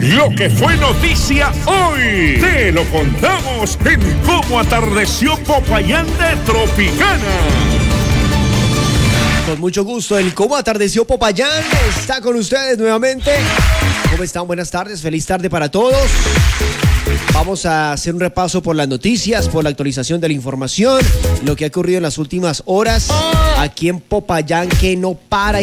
Lo que fue noticia hoy, te lo contamos en Cómo Atardeció Popayán de Tropicana. Con mucho gusto, el Cómo Atardeció Popayán está con ustedes nuevamente. ¿Cómo están? Buenas tardes, feliz tarde para todos. Vamos a hacer un repaso por las noticias, por la actualización de la información, lo que ha ocurrido en las últimas horas aquí en Popayán, que no para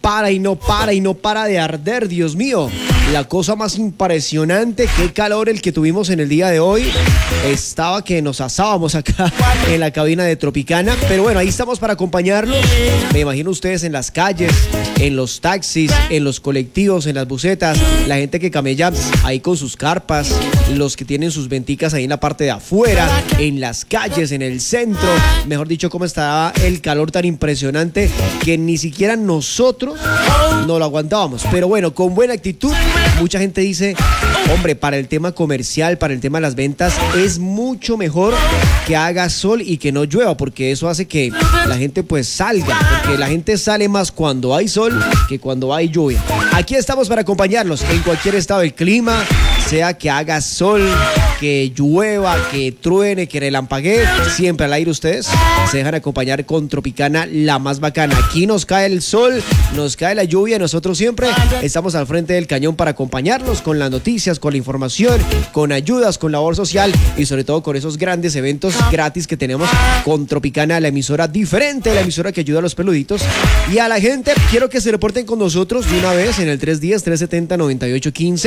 de arder, Dios mío. La cosa más impresionante, qué calor el que tuvimos en el día de hoy. Estaba que nos asábamos acá en la cabina de Tropicana, pero bueno, ahí estamos para acompañarlos. Me imagino ustedes en las calles, en los taxis, en los colectivos, en las busetas, la gente que camella ahí con sus carpas, los que tienen sus venticas ahí en la parte de afuera, en las calles, en el centro. Mejor dicho, cómo está el calor tan impresionante que ni siquiera nosotros no lo aguantábamos. Pero bueno, con buena actitud. Mucha gente dice, hombre, para el tema comercial, para el tema de las ventas, es mucho mejor que haga sol y que no llueva, porque eso hace que la gente pues salga, porque la gente sale más cuando hay sol que cuando hay lluvia. Aquí estamos para acompañarlos en cualquier estado del clima, sea que haga sol, que llueva, que truene, que relampaguee, siempre al aire ustedes se dejan acompañar con Tropicana, la más bacana. Aquí nos cae el sol, nos cae la lluvia, nosotros siempre estamos al frente del cañón para acompañarlos con las noticias, con la información, con ayudas, con labor social y sobre todo con esos grandes eventos gratis que tenemos con Tropicana, la emisora diferente, la emisora que ayuda a los peluditos y a la gente. Quiero que se reporten con nosotros de una vez en el 310-370-9815,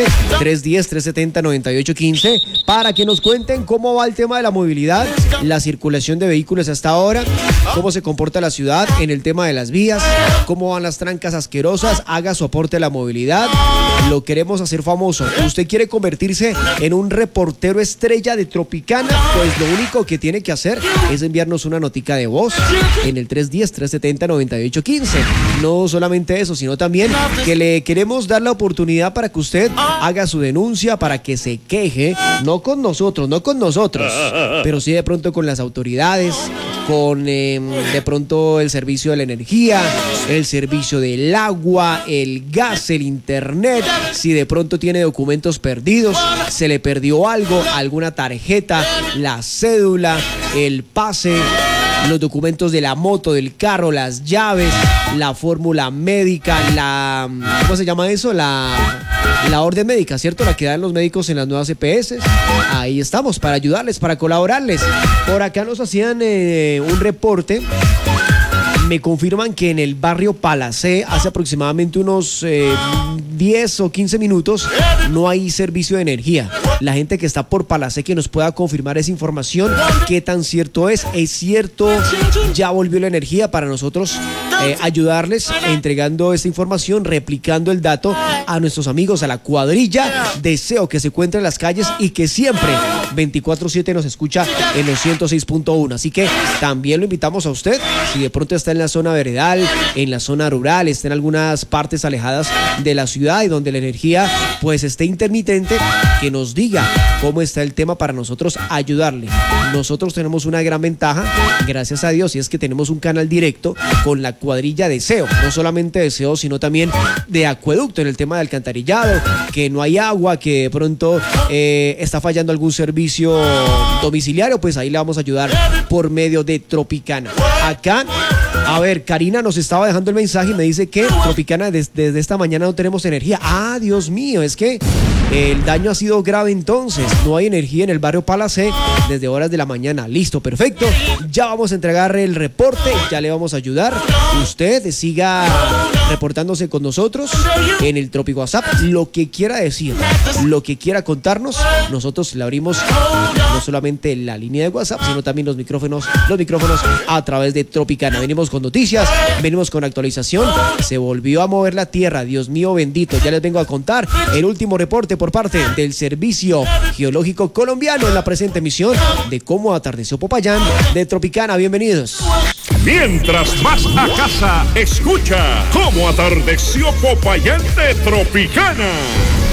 310-370-9815, para que nos cuenten cómo va el tema de la movilidad, la circulación de vehículos hasta ahora, cómo se comporta la ciudad en el tema de las vías, cómo van las trancas asquerosas. Haga su aporte a la movilidad, lo queremos hacer famoso. ¿Usted quiere convertirse en un reportero estrella de Tropicana? Pues lo único que tiene que hacer es enviarnos una notica de voz en el 310-370-9815. No solamente eso, sino también que le queremos dar la oportunidad para que usted haga su denuncia, para que se queje, no con nosotros, pero sí de pronto con las autoridades, con de pronto el servicio de la energía, el servicio del agua, el gas, el internet. Si de pronto tiene documentos perdidos, se le perdió algo, alguna tarjeta, la cédula, el pase, los documentos de la moto, del carro, las llaves, la fórmula médica, ¿cómo se llama eso? La orden médica, ¿cierto? La que dan los médicos en las nuevas EPS. Ahí estamos para ayudarles, para colaborarles. Por acá nos hacían un reporte. Me confirman que en el barrio Palacé, hace aproximadamente unos 10 o 15 minutos, no hay servicio de energía. La gente que está por Palacé que nos pueda confirmar esa información, qué tan cierto es. Es cierto, ya volvió la energía para nosotros ayudarles entregando esta información, replicando el dato a nuestros amigos, a la cuadrilla Deseo que se encuentra en las calles y que siempre 24/7 nos escucha en los 106.1. Así que también lo invitamos a usted, si de pronto está en la zona veredal, en la zona rural, está en algunas partes alejadas de la ciudad y donde la energía pues esté intermitente, que nos diga cómo está el tema para nosotros ayudarle. Nosotros tenemos una gran ventaja, gracias a Dios, y es que tenemos un canal directo con la cuadrilla Deseo, no solamente Deseo, sino también de acueducto en el tema de alcantarillado, que no hay agua, que de pronto está fallando algún servicio domiciliario, pues ahí le vamos a ayudar por medio de Tropicana. Acá, a ver, Karina nos estaba dejando el mensaje y me dice que Tropicana desde esta mañana no tenemos energía. Ah, Dios mío, es que el daño ha sido grave entonces. No hay energía en el barrio Palacé desde horas de la mañana. Listo, perfecto. Ya vamos a entregar el reporte, ya le vamos a ayudar. Usted siga reportándose con nosotros en el Tropic WhatsApp. Lo que quiera decir, lo que quiera contarnos, nosotros le abrimos no solamente la línea de WhatsApp, sino también los micrófonos a través de Tropicana. Venimos con noticias, venimos con actualización. Se volvió a mover la tierra, Dios mío bendito. Ya les vengo a contar el último reporte por parte del Servicio Geológico Colombiano en la presente emisión de Cómo Atardeció Popayán de Tropicana. Bienvenidos. Mientras vas a casa, escucha Cómo Atardeció Popayán de Tropicana.